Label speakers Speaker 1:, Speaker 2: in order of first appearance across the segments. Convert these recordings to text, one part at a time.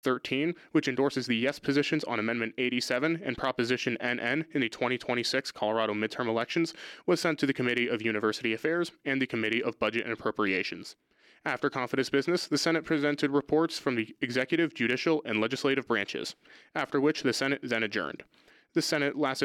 Speaker 1: 13, which endorses the yes positions on Amendment 87 and Proposition NN in the 2026 Colorado midterm elections, was sent to the Committee of University Affairs and the Committee of Budget and Appropriations. After confidence business, the Senate presented reports from the executive, judicial, and legislative branches, after which the Senate then adjourned. The session lasted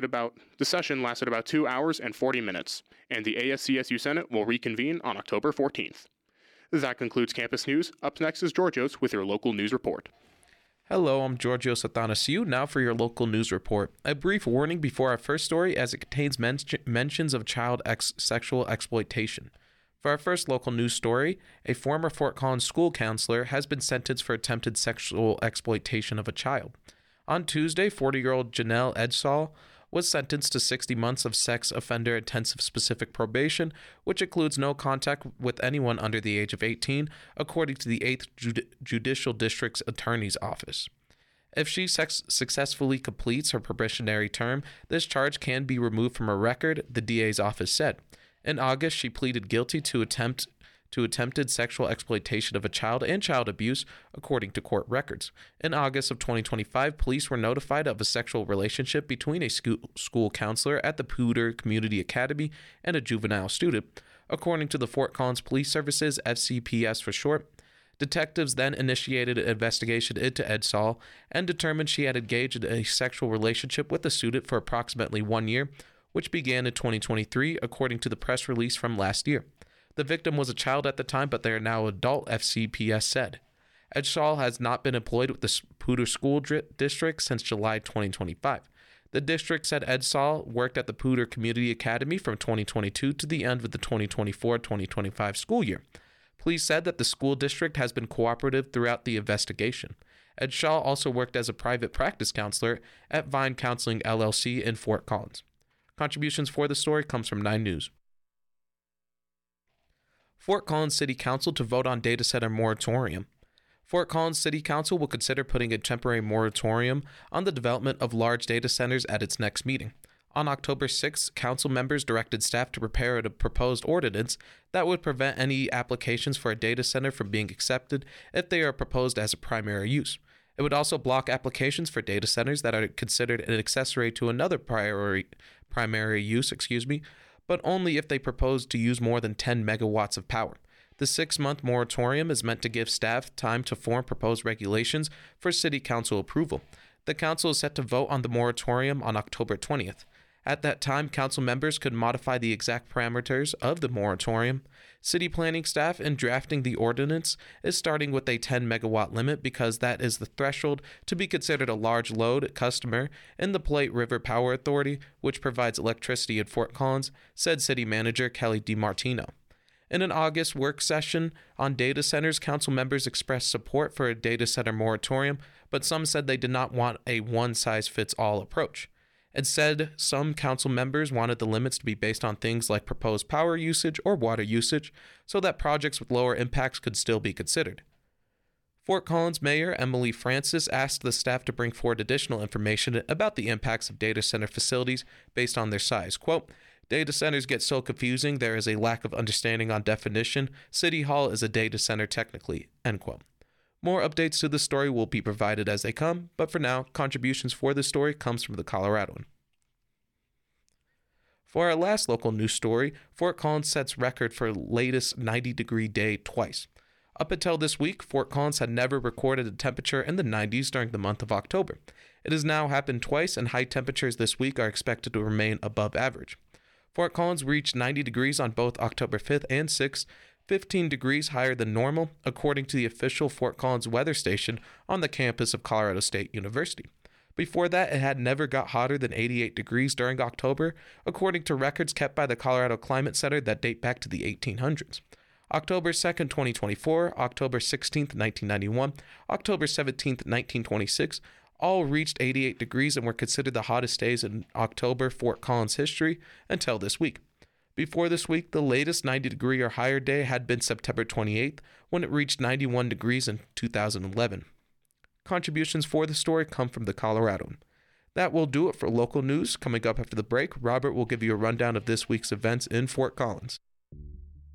Speaker 1: about 2 hours and 40 minutes, and the ASCSU Senate will reconvene on October 14th. That concludes Campus News. Up next is Georgios with your local news report.
Speaker 2: Hello, I'm Georgios Athanasiou, now for your local news report. A brief warning before our first story, as it contains mentions of child sexual exploitation. For our first local news story, a former Fort Collins school counselor has been sentenced for attempted sexual exploitation of a child. On Tuesday, 40-year-old Janelle Edsall was sentenced to 60 months of sex offender intensive specific probation, which includes no contact with anyone under the age of 18, according to the 8th Judicial District's Attorney's Office. If she successfully completes her probationary term, this charge can be removed from her record, the DA's office said. In August, she pleaded guilty to attempted sexual exploitation of a child and child abuse, according to court records. In August of 2025, police were notified of a sexual relationship between a school counselor at the Poudre Community Academy and a juvenile student, according to the Fort Collins Police Services, FCPS for short. Detectives then initiated an investigation into Edsall and determined she had engaged in a sexual relationship with the student for approximately 1 year, which began in 2023, according to the press release from last year. The victim was a child at the time, but they are now adult, FCPS said. Edsall has not been employed with the Poudre School District since July 2025. The district said Edsall worked at the Poudre Community Academy from 2022 to the end of the 2024-2025 school year. Police said that the school district has been cooperative throughout the investigation. Edsall also worked as a private practice counselor at Vine Counseling LLC in Fort Collins. Contributions for the story comes from 9 News. Fort Collins City Council to vote on data center moratorium. Fort Collins City Council will consider putting a temporary moratorium on the development of large data centers at its next meeting. On October 6, council members directed staff to prepare a proposed ordinance that would prevent any applications for a data center from being accepted if they are proposed as a primary use. It would also block applications for data centers that are considered an accessory to another primary use, but only if they propose to use more than 10 megawatts of power. The 6-month moratorium is meant to give staff time to form proposed regulations for City Council approval. The Council is set to vote on the moratorium on October 20th. At that time, Council members could modify the exact parameters of the moratorium. City planning staff in drafting the ordinance is starting with a 10 megawatt limit because that is the threshold to be considered a large load customer in the Plate River Power Authority, which provides electricity in Fort Collins, said City Manager Kelly DiMartino. In an August work session on data centers, council members expressed support for a data center moratorium, but some said they did not want a one-size-fits-all approach. Instead, some council members wanted the limits to be based on things like proposed power usage or water usage, so that projects with lower impacts could still be considered. Fort Collins Mayor Emily Francis asked the staff to bring forward additional information about the impacts of data center facilities based on their size. Quote, "Data centers get so confusing, there is a lack of understanding on definition. City Hall is a data center technically." End quote. More updates to the story will be provided as they come, but for now, contributions for this story comes from the Coloradoan. For our last local news story, Fort Collins sets record for latest 90-degree day twice. Up until this week, Fort Collins had never recorded a temperature in the 90s during the month of October. It has now happened twice, and high temperatures this week are expected to remain above average. Fort Collins reached 90 degrees on both October 5th and 6th, 15 degrees higher than normal, according to the official Fort Collins weather station on the campus of Colorado State University. Before that, it had never got hotter than 88 degrees during October, according to records kept by the Colorado Climate Center that date back to the 1800s. October 2nd, 2024, October 16th, 1991, October 17th, 1926, all reached 88 degrees and were considered the hottest days in October Fort Collins history until this week. Before this week, the latest 90-degree or higher day had been September 28th, when it reached 91 degrees in 2011. Contributions for the story come from the Coloradoan. That will do it for local news. Coming up after the break, Robert will give you a rundown of this week's events in Fort Collins.